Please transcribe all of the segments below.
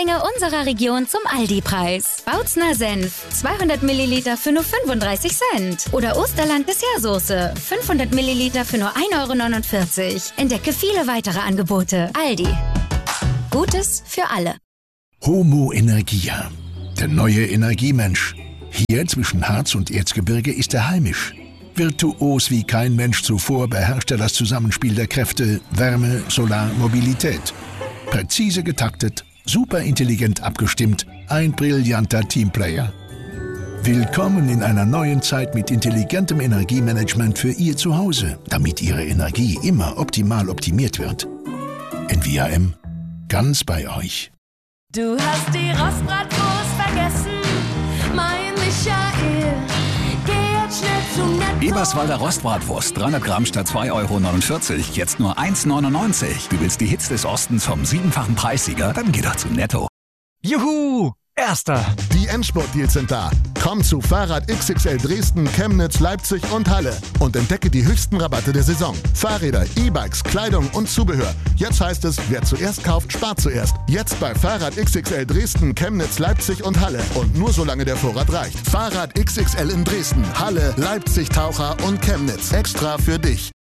Lieblinge unserer Region zum Aldi-Preis. Bautzner Senf, 200 Milliliter für nur 35 Cent. Oder Osterland Dessertsoße, 500 Milliliter für nur 1,49 €. Entdecke viele weitere Angebote. Aldi. Gutes für alle. Homo Energia, der neue Energiemensch. Hier zwischen Harz und Erzgebirge ist er heimisch. Virtuos wie kein Mensch zuvor beherrscht er das Zusammenspiel der Kräfte Wärme, Solar, Mobilität. Präzise getaktet, superintelligent abgestimmt, ein brillanter Teamplayer. Willkommen in einer neuen Zeit mit intelligentem Energiemanagement für Ihr Zuhause, damit Ihre Energie immer optimal optimiert wird. NVAM, ganz bei euch. Du hast die Rostbratwurst vergessen, mein Michael. Geh jetzt schnell zu Netto. Eberswalder Rostbratwurst, 300 Gramm statt 2,49 €, jetzt nur 1,99 €. Du willst die Hits des Ostens vom 7-fachen Preissieger? Dann geh doch zu Netto. Juhu! Erster! Die Endspurt-Deals sind da. Komm zu Fahrrad XXL Dresden, Chemnitz, Leipzig und Halle und entdecke die höchsten Rabatte der Saison. Fahrräder, E-Bikes, Kleidung und Zubehör. Jetzt heißt es, wer zuerst kauft, spart zuerst. Jetzt bei Fahrrad XXL Dresden, Chemnitz, Leipzig und Halle. Und nur solange der Vorrat reicht. Fahrrad XXL in Dresden, Halle, Leipzig, Taucher und Chemnitz. Extra für dich.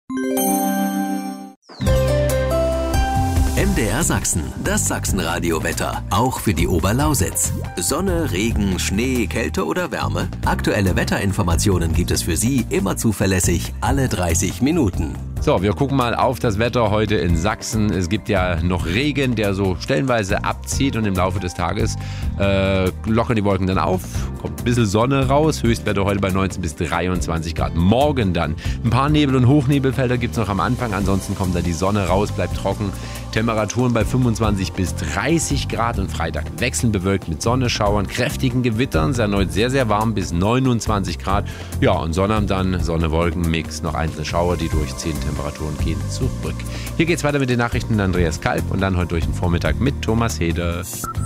MDR Sachsen, das Sachsenradio-Wetter, auch für die Oberlausitz. Sonne, Regen, Schnee, Kälte oder Wärme? Aktuelle Wetterinformationen gibt es für Sie immer zuverlässig, alle 30 Minuten. So, wir gucken mal auf das Wetter heute in Sachsen. Es gibt ja noch Regen, der so stellenweise abzieht und im Laufe des Tages lockern die Wolken dann auf. Kommt ein bisschen Sonne raus. Höchstwerte heute bei 19 bis 23 Grad. Morgen dann ein paar Nebel- und Hochnebelfelder gibt es noch am Anfang. Ansonsten kommt dann die Sonne raus, bleibt trocken. Temperaturen bei 25 bis 30 Grad und Freitag wechselnd bewölkt mit Sonneschauern, kräftigen Gewittern. Es ist erneut sehr, sehr warm bis 29 Grad. Ja, und Sonnabend dann Sonne-Wolken-Mix, noch einzelne Schauer, die durchziehen. Temperaturen gehen zurück. Hier geht's weiter mit den Nachrichten mit Andreas Kalb und dann heute durch den Vormittag mit Thomas Heder.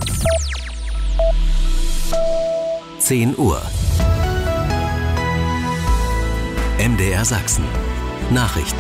10 Uhr. MDR Sachsen. Nachrichten.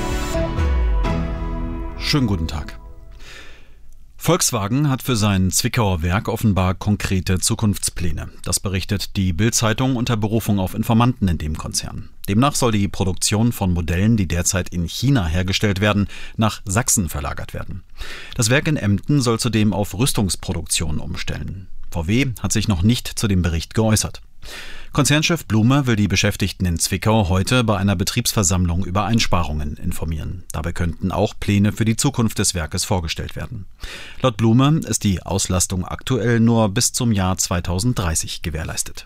Schönen guten Tag. Volkswagen hat für sein Zwickauer Werk offenbar konkrete Zukunftspläne. Das berichtet die Bild-Zeitung unter Berufung auf Informanten in dem Konzern. Demnach soll die Produktion von Modellen, die derzeit in China hergestellt werden, nach Sachsen verlagert werden. Das Werk in Emden soll zudem auf Rüstungsproduktion umstellen. VW hat sich noch nicht zu dem Bericht geäußert. Konzernchef Blume will die Beschäftigten in Zwickau heute bei einer Betriebsversammlung über Einsparungen informieren. Dabei könnten auch Pläne für die Zukunft des Werkes vorgestellt werden. Laut Blume ist die Auslastung aktuell nur bis zum Jahr 2030 gewährleistet.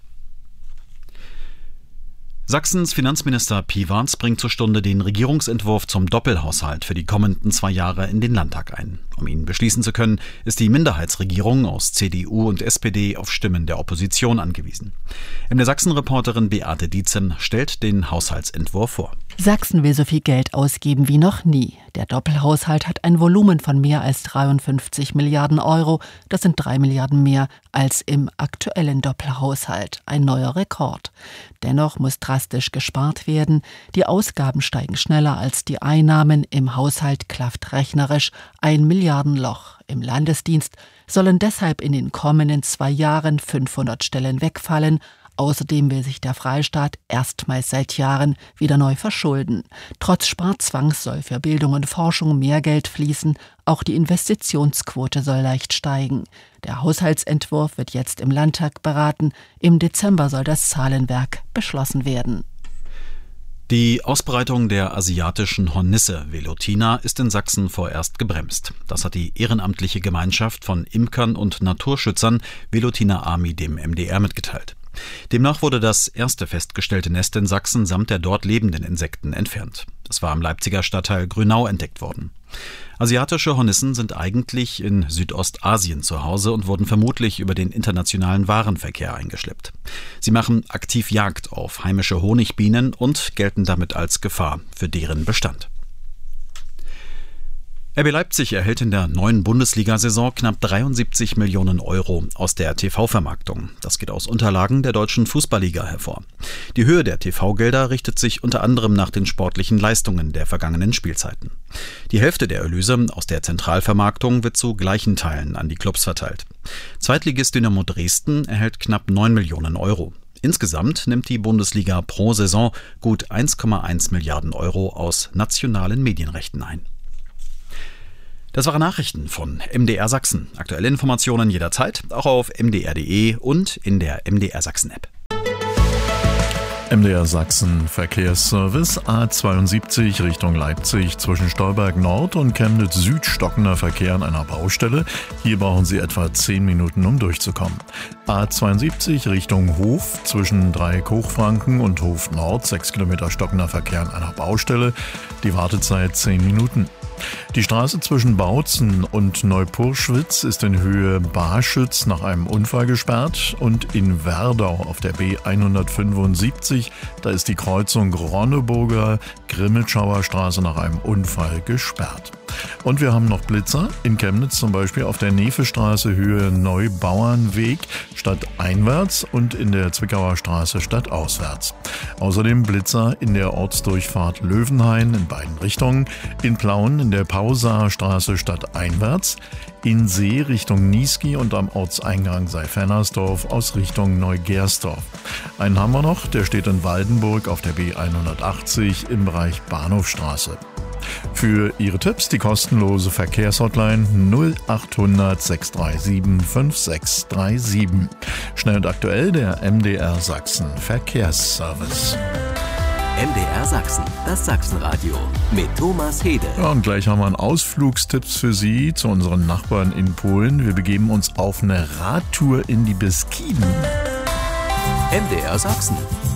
Sachsens Finanzminister Piwarz bringt zur Stunde den Regierungsentwurf zum Doppelhaushalt für die kommenden 2 Jahre in den Landtag ein. Um ihn beschließen zu können, ist die Minderheitsregierung aus CDU und SPD auf Stimmen der Opposition angewiesen. MDR Sachsen-Reporterin Beate Dietzen stellt den Haushaltsentwurf vor. Sachsen will so viel Geld ausgeben wie noch nie. Der Doppelhaushalt hat ein Volumen von mehr als 53 Milliarden Euro. Das sind 3 Milliarden mehr als im aktuellen Doppelhaushalt. Ein neuer Rekord. Dennoch muss drastisch gespart werden. Die Ausgaben steigen schneller als die Einnahmen. Im Haushalt klafft rechnerisch ein Milliardenloch. Im Landesdienst sollen deshalb in den kommenden 2 Jahren 500 Stellen wegfallen. Außerdem will sich der Freistaat erstmals seit Jahren wieder neu verschulden. Trotz Sparzwangs soll für Bildung und Forschung mehr Geld fließen. Auch die Investitionsquote soll leicht steigen. Der Haushaltsentwurf wird jetzt im Landtag beraten. Im Dezember soll das Zahlenwerk beschlossen werden. Die Ausbreitung der asiatischen Hornisse Velutina ist in Sachsen vorerst gebremst. Das hat die ehrenamtliche Gemeinschaft von Imkern und Naturschützern Velutina Army dem MDR mitgeteilt. Demnach wurde das erste festgestellte Nest in Sachsen samt der dort lebenden Insekten entfernt. Es war im Leipziger Stadtteil Grünau entdeckt worden. Asiatische Hornissen sind eigentlich in Südostasien zu Hause und wurden vermutlich über den internationalen Warenverkehr eingeschleppt. Sie machen aktiv Jagd auf heimische Honigbienen und gelten damit als Gefahr für deren Bestand. RB Leipzig erhält in der neuen Bundesliga-Saison knapp 73 Millionen Euro aus der TV-Vermarktung. Das geht aus Unterlagen der Deutschen Fußballliga hervor. Die Höhe der TV-Gelder richtet sich unter anderem nach den sportlichen Leistungen der vergangenen Spielzeiten. Die Hälfte der Erlöse aus der Zentralvermarktung wird zu gleichen Teilen an die Clubs verteilt. Zweitligist Dynamo Dresden erhält knapp 9 Millionen Euro. Insgesamt nimmt die Bundesliga pro Saison gut 1,1 Milliarden Euro aus nationalen Medienrechten ein. Das waren Nachrichten von MDR Sachsen. Aktuelle Informationen jederzeit, auch auf mdr.de und in der MDR Sachsen-App. MDR Sachsen Verkehrsservice A72 Richtung Leipzig zwischen Stolberg Nord und Chemnitz Süd stockender Verkehr an einer Baustelle. Hier brauchen Sie etwa 10 Minuten, um durchzukommen. A72 Richtung Hof zwischen Dreieck-Hochfranken und Hof Nord 6 Kilometer stockender Verkehr an einer Baustelle. Die Wartezeit 10 Minuten. Die Straße zwischen Bautzen und Neupurschwitz ist in Höhe Barschütz nach einem Unfall gesperrt und in Werdau auf der B175, da ist die Kreuzung Ronneburger Grimmelschauer Straße nach einem Unfall gesperrt. Und wir haben noch Blitzer in Chemnitz, zum Beispiel auf der Nefestraße Höhe Neubauernweg stadteinwärts und in der Zwickauer Straße stadtauswärts. Außerdem Blitzer in der Ortsdurchfahrt Löwenhain in beiden Richtungen, in Plauen in der Pausaer Straße stadteinwärts, in See Richtung Niesky und am Ortseingang Seifernersdorf aus Richtung Neugersdorf. Einen haben wir noch, der steht in Waldenburg auf der B180 im Bereich Bahnhofstraße. Für Ihre Tipps die kostenlose Verkehrshotline 0800 637 5637. Schnell und aktuell der MDR Sachsen Verkehrsservice. MDR Sachsen, das Sachsenradio mit Thomas Hede. Ja, und gleich haben wir einen Ausflugstipps für Sie zu unseren Nachbarn in Polen. Wir begeben uns auf eine Radtour in die Beskiden. MDR Sachsen.